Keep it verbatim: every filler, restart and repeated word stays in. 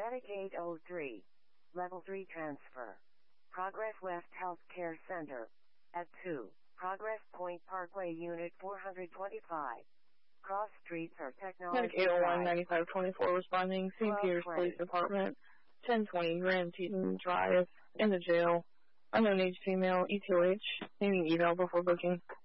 Medicaid oh three. Level three transfer. Progress West Healthcare Center. At two. Progress Point Parkway Unit four twenty-five. Cross streets are technology. Medicaid oh one ninety-five twenty-four responding. Saint Peter's Police Department. ten twenty Grand Teton Drive. In the jail. Unknown age female. E T O H. Needing eval before booking.